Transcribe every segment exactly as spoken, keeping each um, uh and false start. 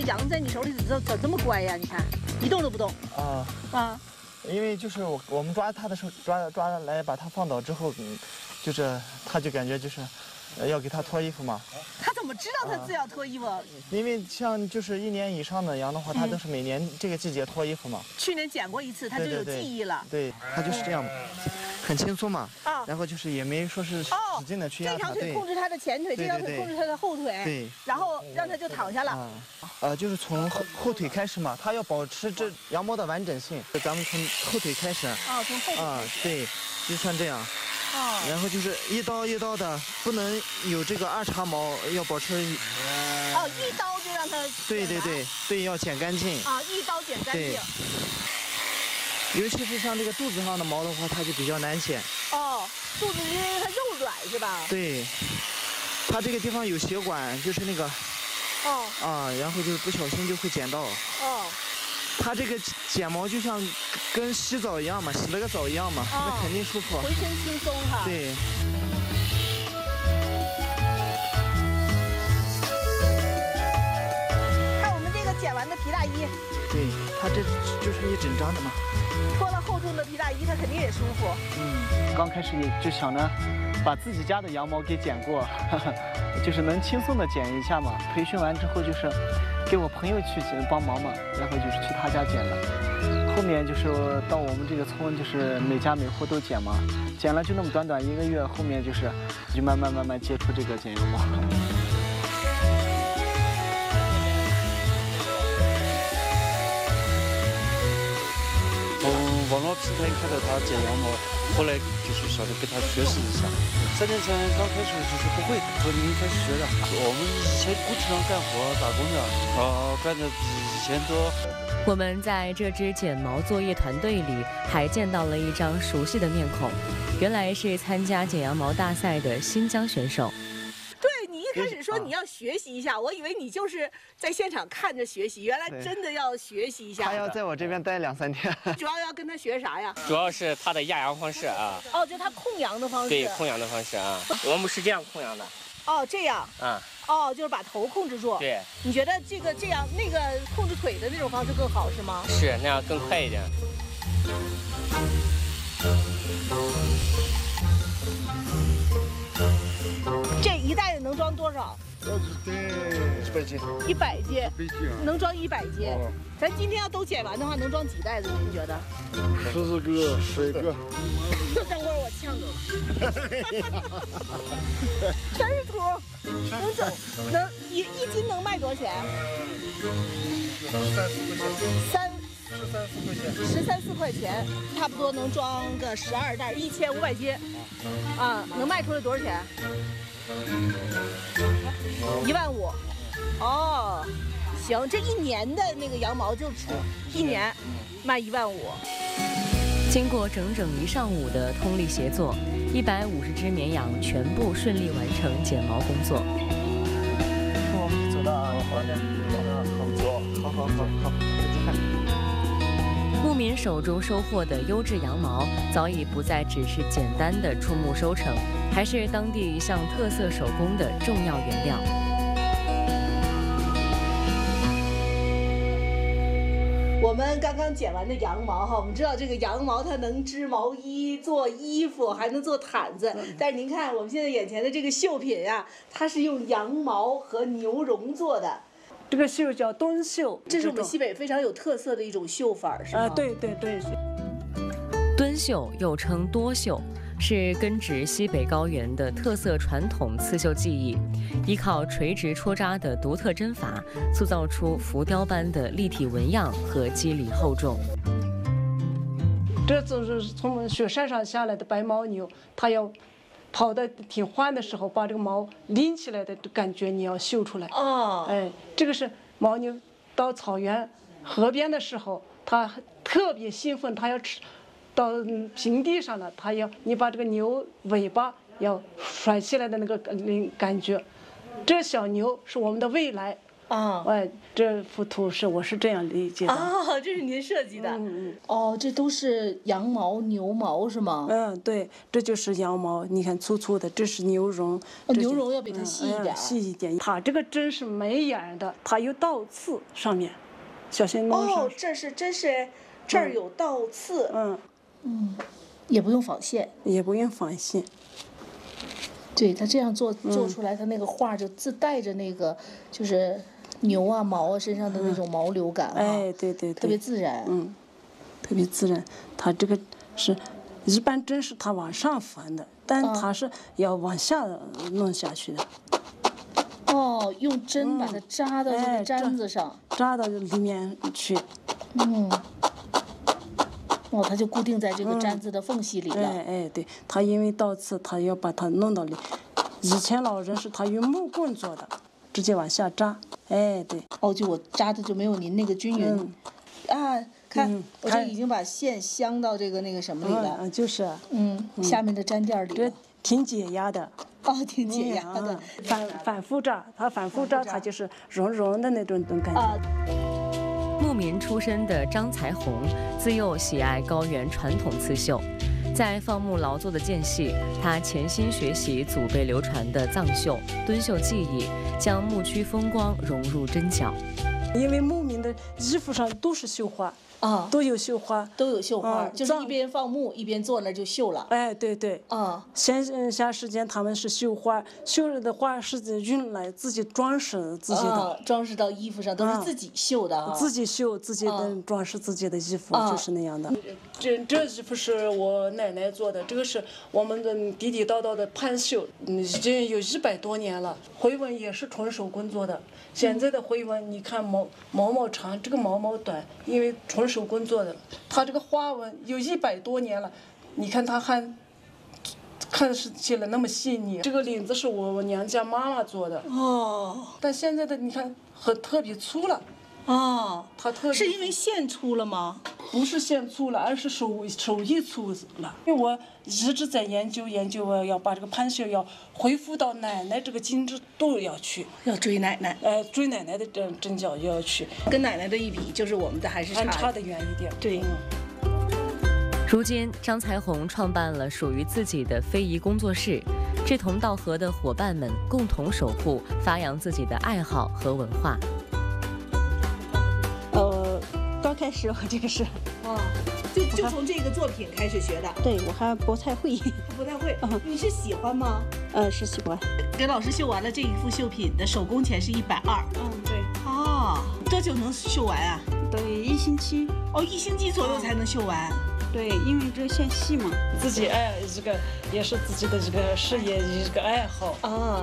羊在你手里怎怎这么乖呀？你看，一动都不动。 啊啊， 因为就是我我们抓它的时候，抓抓来把它放倒之后，嗯，就是它就感觉就是，呃要给它脱衣服嘛。 他怎么知道他自己要脱衣服？啊、 因为像就是一年以上的羊的话，它都是每年这个季节脱衣服嘛。 去年剪过一次，他就有记忆了。 对，它就是这样。很轻松嘛， 啊， 然后就是也没说是使劲的去压它， 这条腿控制它的前腿，这条腿控制它的后腿， 对， 然后让它就躺下了。 啊，呃，就是从后后腿开始嘛，它要保持这羊毛的完整性，咱们从后腿开始。 啊，从后腿。 啊，对，就像这样。 啊， 然后就是一刀一刀的，不能有这个二茬毛，要保持。 哦，一刀就让它。 对对对对，要剪干净。 啊，一刀剪干净。 尤其是像这个肚子上的毛的话，它就比较难剪。 哦，肚子因为它肉软是吧？ 对，它这个地方有血管，就是那个， 哦， 啊，然后就是不小心就会剪到。 哦， 它这个剪毛就像跟洗澡一样嘛，洗了个澡一样嘛， 哦、 那肯定舒服， 浑身轻松哈。 对。 看我们这个剪完的皮大衣。 对，它这就是一整张的嘛。 脱了厚重的皮大衣，它肯定也舒服。 嗯，刚开始也就想着把自己家的羊毛给剪过，呵呵，就是能轻松的剪一下嘛。培训完之后就是给我朋友去剪帮忙嘛，然后就是去他家剪了。后面就是到我们这个村，就是每家每户都剪嘛，剪了就那么短短一个月，后面就是就慢慢慢慢接触这个剪羊毛。 网络平台看到他剪羊毛，后来就是想着给他学习一下。三年前刚开始就是不会，说你开始学的。我们以前工地上干活打工的，啊，干的比以前多。 我们在这支剪毛作业团队里还见到了一张熟悉的面孔，原来是参加剪羊毛大赛的新疆选手。 对，你一开始说你要学习一下，我以为你就是在现场看着学习，原来真的要学习一下。 他要在我这边待两三天。 主要要跟他学啥呀？ 主要是他的压羊方式啊。 哦，就他控羊的方式。 对，控羊的方式啊，我们是这样控羊的。 哦，这样。 啊。 哦，就是把头控制住。 对。 你觉得这个这样那个控制腿的那种方式更好是吗？ 是，那样更快一点。 这一袋子能装多少？ 一百斤。 一百斤。能装一百斤。咱今天要都剪完的话，能装几袋子？您觉得？ 十四个，十个。 等会儿我呛着。全是土，能整能一一斤能卖多少钱？ 三四块钱。 三。 十三四块钱。 十三四块钱，差不多能装个十二袋，一千五百斤。啊，能卖出来多少钱？一万五。哦，行，这一年的那个羊毛就出一年卖一万五。 经过整整一上午的通力协作，一百五十只绵羊全部顺利完成剪毛工作。 哦，走到好的，好走，好好好好，再看。 牧民手中收获的优质羊毛，早已不再只是简单的出牧收成，还是当地一项特色手工的重要原料。 我们刚刚剪完的羊毛哈，我们知道这个羊毛它能织毛衣、做衣服，还能做毯子。但是您看我们现在眼前的这个绣品呀、啊，它是用羊毛和牛绒做的。 这个绣叫墩绣， 这是我们西北非常有特色的一种绣法，是吗？ 啊，对对对。 墩绣又称多绣，是根植西北高原的特色传统刺绣技艺，依靠垂直戳扎的独特针法，塑造出浮雕般的立体纹样和肌理厚重。 这就是从雪山上下来的白牦牛，它要跑得挺欢的时候，把这个毛拎起来的感觉你要绣出来。 哦， 哎，这个是牦牛到草原、河边的时候，它特别兴奋，它要吃。到平地上了，它要你把这个牛尾巴要甩起来的那个感觉，这小牛是我们的未来， 啊， 哎，这幅图是我是这样理解的。 哦，这是您设计的。 嗯嗯。 哦，这都是羊毛、牛毛是吗？ 嗯，对，这就是羊毛，你看粗粗的，这是牛绒。 哦，牛绒要比它细一点。 嗯、细一点。它这个针是没眼的，它有倒刺，上面，小心弄上。 哦，这是真是，这儿有倒刺。 嗯。 嗯，也不用纺线。 也不用纺线。 对，它这样做做出来，它那个画就自带着那个，就是牛啊毛啊身上的那种毛流感、啊嗯、哎，对对对， 特别自然。 嗯，特别自然。它这个是，一般针是它往上翻的，但它是要往下弄下去的。 哦，用针把它扎到这个毡子上， 嗯哎、扎, 扎到里面去。 嗯。哦，它就固定在这个毡子的缝隙里了。 嗯、哎哎，对，它因为倒刺，它要把它弄到里。以前老人是他用木棍做的，直接往下扎。哎，对。 哦，就我扎的就没有您那个均匀。嗯、啊，看、嗯，我这已经把线镶到这个那个什么里了。 嗯，就是。 嗯，下面的毡垫里。 这挺解压的。 哦，挺解压的。嗯、 反反复扎，它反复扎，它就是绒绒的那种种感觉。啊牧民出身的张才红，自幼喜爱高原传统刺绣，在放牧劳作的间隙，他潜心学习祖辈流传的藏绣、敦绣技艺，将牧区风光融入针脚。 因为牧民的衣服上都是绣花。啊，都有绣花， 都有绣花，嗯、就是一边放牧一边坐那就绣了。 哎，对对。啊，闲暇时间他们是绣花，绣了的花是用来自己装饰自己的， 啊、装饰到衣服上都是自己绣的、啊啊。自己绣自己的装饰自己的衣服，啊、就是那样的。这这衣服是我奶奶做的，这个是我们的地地道道的攀绣，已经有一百多年了。回纹也是纯手工做的。现在的回纹，你看毛毛毛长，这个毛毛短，因为纯手工做的。它这个花纹有一百多年了，你看它还看起来那么细腻。这个领子是我我娘家妈妈做的哦，但现在的你看很特别粗了。 哦， 它特别是因为线粗了吗？ 不是线粗了，而是手手艺粗了。因为我一直在研究研究，我要把这个攀绣要恢复到奶奶这个精致度要去， 要追奶奶。 呃，追奶奶的针针脚要去， 跟奶奶的一比，就是我们的还是差差得远一点。 对。 如今，张才红创办了属于自己的非遗工作室，志同道合的伙伴们共同守护、发扬自己的爱好和文化。 呃，刚开始我这个是， 哦，就就从这个作品开始学的。 对，我还不太会。 不太会。嗯，你是喜欢吗？ 呃，是喜欢。 给老师绣完了这一幅绣品的手工钱是一百二。 嗯，对。 哦，多久能绣完啊？ 得一星期。 哦，一星期左右才能绣完。 对，因为这线细嘛。 自己爱这个也是自己的这个事业，一个爱好啊。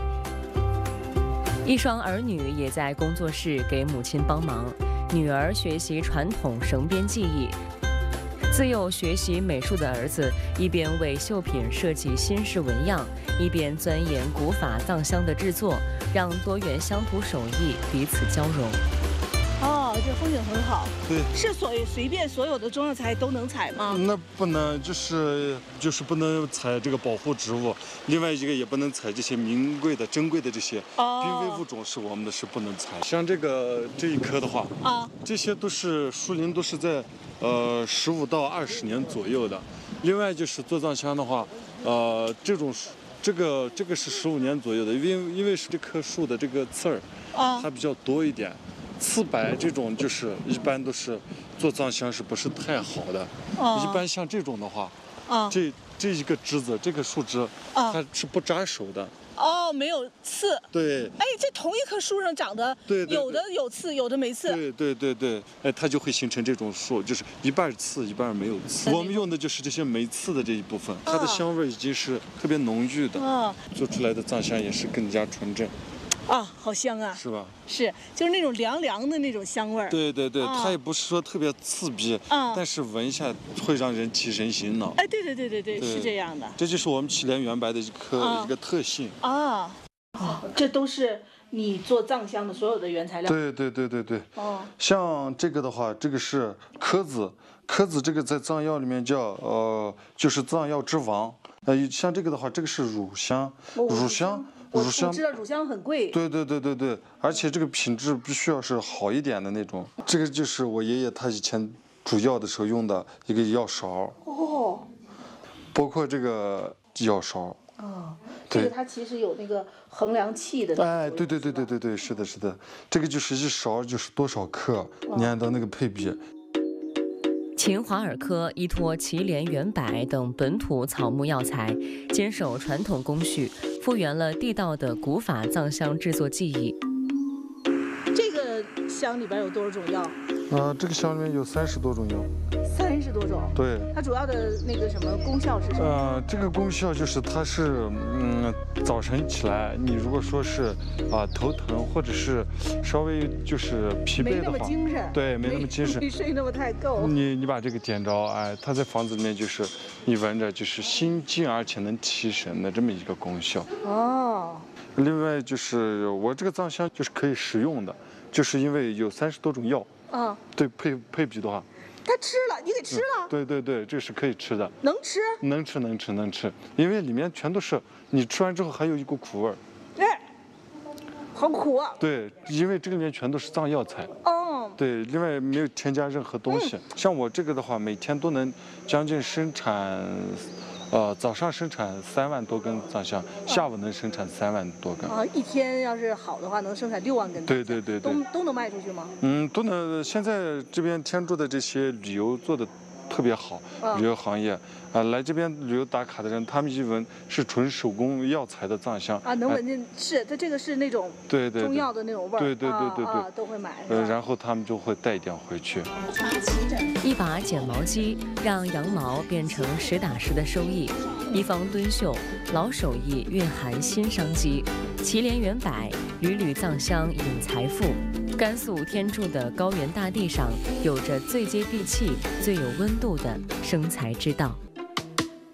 一双儿女也在工作室给母亲帮忙。女儿学习传统绳编技艺，自幼学习美术的儿子一边为绣品设计新式纹样，一边钻研古法藏香的制作，让多元乡土手艺彼此交融。 哦，这风景很好。 对， 是所随便所有的中药材都能采吗？ 那不能，就是就是不能采这个保护植物，另外一个也不能采这些名贵的、珍贵的这些哦濒危物种，是我们的是不能采。像这个这一棵的话， 啊， 这些都是树龄都是在呃十五到二十年左右的。另外就是做藏香的话，呃，这种这个这个是十五年左右的，因为因为是这棵树的这个刺儿， 啊， 它比较多一点。刺白这种就是一般都是做藏香是不是太好的？ 哦、 一般像这种的话， 哦、 这这一个枝子，这个树枝， 哦、 它是不扎手的。 哦，没有刺。 对。 哎，这同一棵树上长的， 对对对有的有刺，有的没刺。 对对对对，哎，它就会形成这种树，就是一半刺，一半没有刺。我们用的就是这些没刺的这一部分，它的香味已经是特别浓郁的， 哦、 做出来的藏香也是更加纯正。 啊，好香啊！ 是吧？ 是，就是那种凉凉的那种香味儿。 对对对， 啊、 它也不是说特别刺鼻， 啊、 但是闻一下会让人提神醒脑。 哎，对对对对对，是这样的。 这就是我们祁连圆白的一颗、啊、一个特性啊。啊，这都是你做藏香的所有的原材料。 对对对对对。 哦。 像这个的话，这个是柯子，柯子这个在藏药里面叫呃，就是藏药之王。呃，像这个的话，这个是乳香，乳香。 我乳香我知道乳香很贵。 对对对对对，而且这个品质必须要是好一点的那种。这个就是我爷爷他以前煮药的时候用的一个药勺。 哦。 包括这个药勺。 哦，这个它其实有那个衡量器的。 哎，对对对对对对，是的，是的，这个就是一勺就是多少克，哦、你按照那个配比。 秦华尔科依托祁连元柏等本土草木药材，坚守传统工序，复原了地道的古法藏香制作技艺。 这个香里边有多少种药？ 呃，这个香里面有三十多种药。 三十多种。 对。 它主要的那个什么功效是什么？ 呃，这个功效就是它是，嗯，早晨起来，你如果说是啊、呃、头疼或者是稍微就是疲惫的话， 没那么精神。 对，没那么精神， 没睡那么太够。 你你把这个点着，哎，它在房子里面就是你闻着就是心静而且能提神的这么一个功效。 哦。 另外就是我这个藏香就是可以食用的，就是因为有三十多种药。 啊。 对，配配比的话。 他吃了，你给吃了、 嗯？对对对，这是可以吃的。 能吃？ 能吃能吃能吃，因为里面全都是，你吃完之后还有一股苦味儿。 哎，好苦啊！ 对，因为这个里面全都是藏药材。 哦。 对，另外没有添加任何东西。嗯、像我这个的话，每天都能将近生产，呃，早上生产三万多根藏香，下午能生产三万多根。 啊，一天要是好的话，能生产六万根。 对对对对。 都都能卖出去吗？ 嗯，都能。现在这边天柱的这些旅游做的特别好， 嗯、 旅游行业啊、呃，来这边旅游打卡的人，他们一闻是纯手工药材的藏香啊，能闻见、呃、是它这个是那种对对中药的那种味儿， 对对对对对、 啊啊，都会买。 呃，然后他们就会带一点回去。 一把剪毛机让羊毛变成实打实的收益。一方敦绣，老手艺蕴含新商机。祁连元柏，缕缕藏香引财富。甘肃天柱的高原大地上，有着最接地气、最有温度的生财之道。